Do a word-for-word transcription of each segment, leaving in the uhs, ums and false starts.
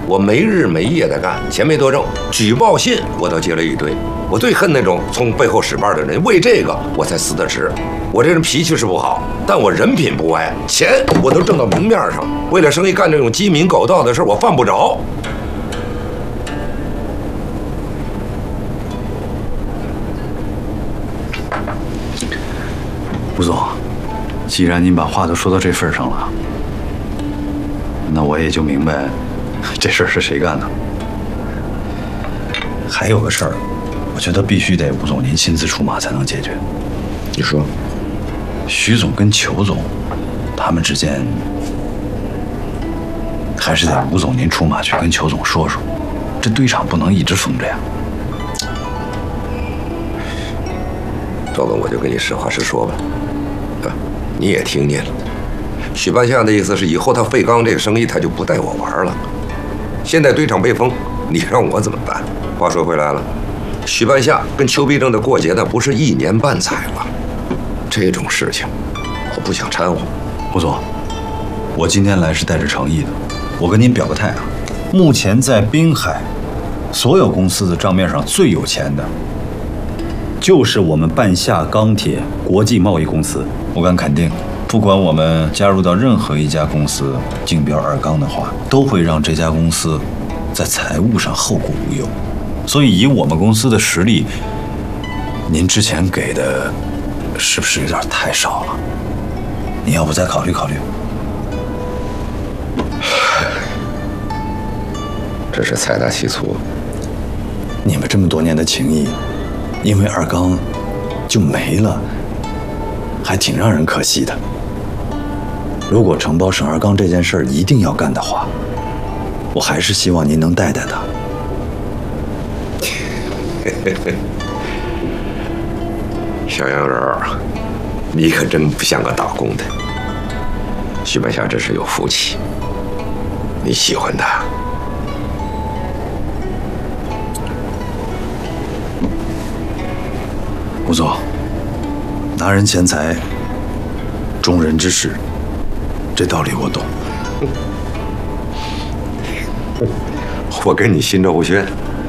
我没日没夜的干，钱没多挣，举报信我都接了一堆。我最恨那种从背后使绊的人，为这个我才死得迟。我这人脾气是不好，但我人品不歪，钱我都挣到明面上。为了生意干这种鸡鸣狗盗的事，我犯不着。 吴总，既然您把话都说到这份上了，那我也就明白这事儿是谁干的。还有个事儿，我觉得必须得吴总您亲自出马才能解决。 你说， 徐总跟裘总他们之间，还是得吴总您出马去跟裘总说说，这堆场不能一直封着呀。 赵总，我就跟你实话实说吧，啊，你也听见了，许半夏的意思是以后他废钢这个生意他就不带我玩了。现在堆场被封，你让我怎么办？话说回来了，许半夏跟邱必正的过节呢，不是一年半载了，这种事情我不想掺和。 吴总，我今天来是带着诚意的，我跟您表个态啊，目前在滨海所有公司的账面上最有钱的，就是我们半夏钢铁国际贸易公司。我敢肯定，不管我们加入到任何一家公司竞标二钢的话，都会让这家公司在财务上后顾无忧。所以以我们公司的实力，您之前给的是不是有点太少了？您要不再考虑考虑？ 这是财大气粗。 你们这么多年的情谊，因为二钢就没了，还挺让人可惜的。如果承包省二钢这件事儿一定要干的话，我还是希望您能带带他。 小杨人儿，你可真不像个打工的。许半夏这是有福气，你喜欢他。 吴总，拿人钱财，忠人之事，这道理我懂。 我跟你心照不宣。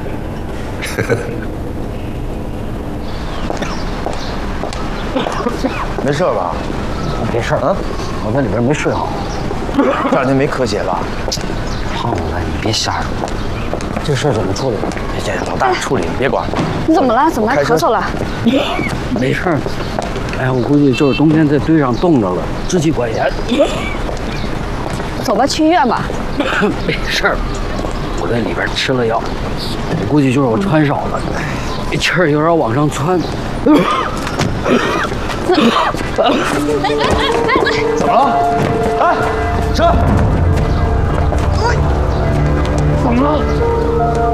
没事吧？ 没事啊，我在里边没睡好。 这两天没咳血吧？ 胖子，你别瞎说。这事儿怎么处理？ 这老大处理，你别管。 你怎么了？怎么还咳嗽了？ 没事儿。哎呀，我估计就是冬天在堆上冻着了，支气管炎。 走吧，去医院吧。 没事儿，我在里边吃了药，我估计就是我穿少了，这气儿有点往上窜。 怎么了？哎，车。